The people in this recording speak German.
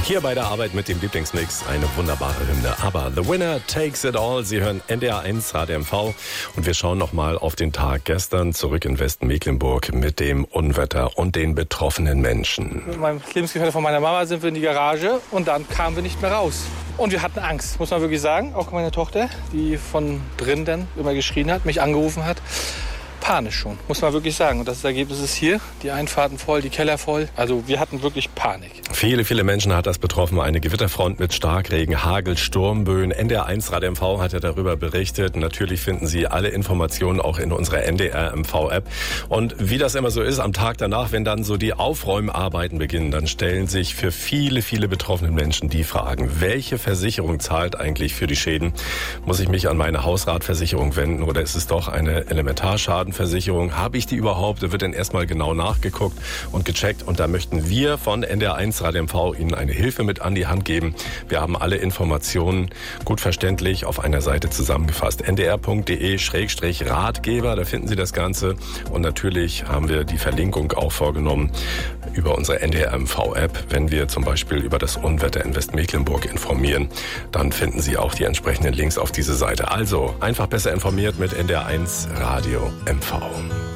Hier bei der Arbeit mit dem Lieblingsmix eine wunderbare Hymne. Aber The Winner Takes It All. Sie hören NDR1 HDMV und wir schauen nochmal auf den Tag gestern zurück in Westmecklenburg mit dem Unwetter und den betroffenen Menschen. Mit meinem Lebensgefährten von meiner Mama sind wir in die Garage und dann kamen wir nicht mehr raus. Und wir hatten Angst, muss man wirklich sagen. Auch meine Tochter, die von drin dann immer geschrien hat, mich angerufen hat. Panisch schon, muss man wirklich sagen. Und das Ergebnis ist hier, die Einfahrten voll, die Keller voll. Also wir hatten wirklich Panik. Viele Menschen hat das betroffen. Eine Gewitterfront mit Starkregen, Hagel, Sturmböen. NDR1 RadioMV hat ja darüber berichtet. Natürlich finden Sie alle Informationen auch in unserer NDR-MV-App. Und wie das immer so ist, am Tag danach, wenn dann so die Aufräumarbeiten beginnen, dann stellen sich für viele betroffene Menschen die Fragen, welche Versicherung zahlt eigentlich für die Schäden? Muss ich mich an meine Hausratversicherung wenden oder ist es doch eine Elementarschadenversicherung? Habe ich die überhaupt? Da wird dann erstmal genau nachgeguckt und gecheckt. Und da möchten wir von NDR1 RadioMV Ihnen eine Hilfe mit an die Hand geben. Wir haben alle Informationen gut verständlich auf einer Seite zusammengefasst. ndr.de/Ratgeber, da finden Sie das Ganze. Und natürlich haben wir die Verlinkung auch vorgenommen über unsere NDR-MV-App. Wenn wir zum Beispiel über das Unwetter in Westmecklenburg informieren, dann finden Sie auch die entsprechenden Links auf diese Seite. Also einfach besser informiert mit NDR1 Radio MV.